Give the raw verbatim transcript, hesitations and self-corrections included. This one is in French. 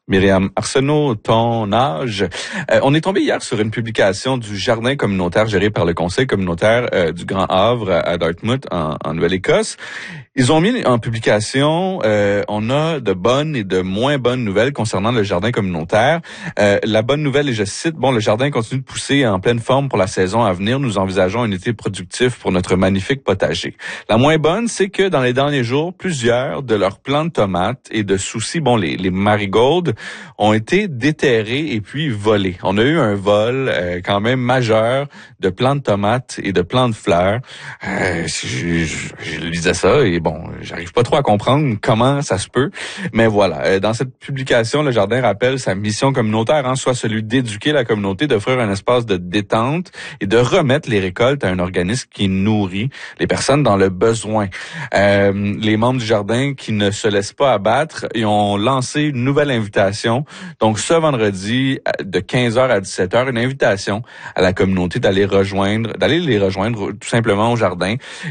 Myriam Arsenault, ton âge. Euh, on est tombé hier sur une publication du jardin communautaire géré par le conseil communautaire euh, du Grand Havre à Dartmouth, en, en Nouvelle-Écosse. Ils ont mis en publication, euh, on a de bonnes et de moins bonnes nouvelles concernant le jardin communautaire. Euh, la bonne nouvelle, et je cite, bon, le jardin continue de pousser en pleine forme pour la saison à venir. Nous envisageons un été productif pour notre magnifique potager. La moins bonne, c'est que dans les derniers jours, plusieurs de leurs plants de tomates et de soucis, bon, les, les marigolds, ont été déterrés et puis volés. On a eu un vol euh, quand même majeur de plants de tomates et de plants de fleurs. Euh, je, je, je lisais ça et bon, j'arrive pas trop à comprendre comment ça se peut, mais voilà. Euh, dans cette publication, le jardin rappelle sa mission communautaire, hein, soit celui d'éduquer la communauté, d'offrir un espace de détente et de remettre les récoltes à un organisme qui nourrit les personnes dans le besoin. Euh, les membres du jardin qui ne se laissent pas abattre, ils ont lancé une nouvelle invitation. Donc, ce vendredi, de quinze heures à dix-sept heures, une invitation à la communauté d'aller rejoindre, d'aller les rejoindre tout simplement au jardin.